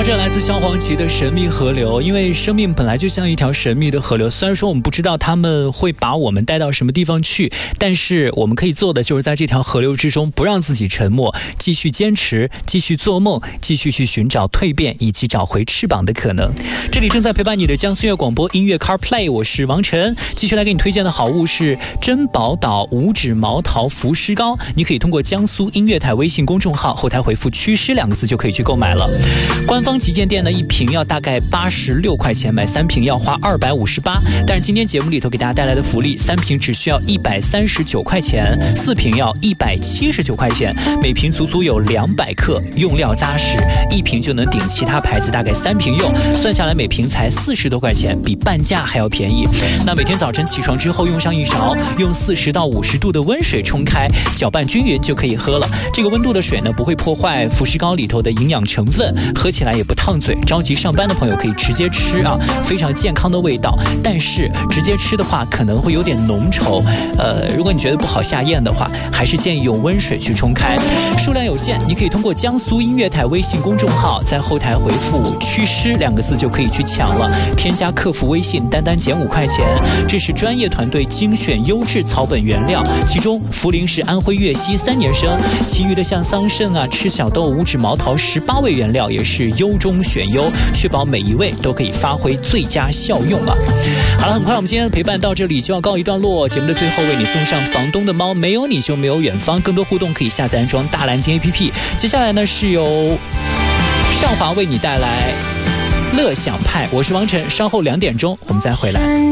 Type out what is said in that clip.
这来自萧煌奇的神秘河流。因为生命本来就像一条神秘的河流，虽然说我们不知道他们会把我们带到什么地方去，但是我们可以做的就是在这条河流之中不让自己沉默，继续坚持，继续做梦，继续去寻找蜕变以及找回翅膀的可能。这里正在陪伴你的江苏音乐广播音乐 CarPlay， 我是王晨。继续来给你推荐的好物是珍宝岛五指毛桃浮尸膏，你可以通过江苏音乐台微信公众号后台回复祛湿2个字就可以去购买了。官方旗舰店呢，一瓶要大概86块钱，买3瓶要花258。但是今天节目里头给大家带来的福利，3瓶只需要139块钱，4瓶要179块钱，每瓶足足有200克，用料扎实，一瓶就能顶其他牌子大概3瓶用，算下来每瓶才40多块钱，比半价还要便宜。那每天早晨起床之后用上一勺，用40到50度的温水冲开，搅拌均匀就可以喝了。这个温度的水呢，不会破坏浮尸膏里头的营养成分，喝起来也不烫嘴。着急上班的朋友可以直接吃啊，非常健康的味道。但是直接吃的话可能会有点浓稠，如果你觉得不好下咽的话，还是建议用温水去冲开。数量有限，你可以通过江苏音乐台微信公众号在后台回复祛湿2个字就可以去抢了。添加客服微信单单减5块钱，这是专业团队精选优质草本原料，其中茯苓是安徽粤西3年生，其余的像桑葚啊、赤小豆、五指毛桃18味原料也是优中选优，确保每一味都可以发挥最佳效用啊。好了，很快我们今天的陪伴到这里就要告一段落，节目的最后为你送上房东的猫，没有你就没有远方。更多互动可以下载安装大蓝鲸 APP。接下来呢是由上华为你带来乐享派，我是王晨，稍后2点钟我们再回来。